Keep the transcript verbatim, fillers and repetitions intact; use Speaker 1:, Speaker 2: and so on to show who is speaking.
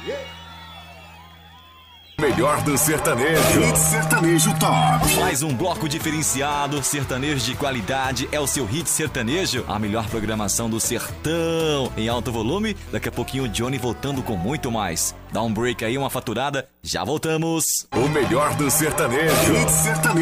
Speaker 1: Melhor do sertanejo. Hit Sertanejo Top.
Speaker 2: Mais um bloco diferenciado, sertanejo de qualidade, é o seu Hit Sertanejo, a melhor programação do sertão em alto volume. Daqui a pouquinho o Johnny voltando com muito mais. Dá um break aí, uma faturada, já voltamos.
Speaker 1: O melhor do sertanejo. Hit Sertanejo.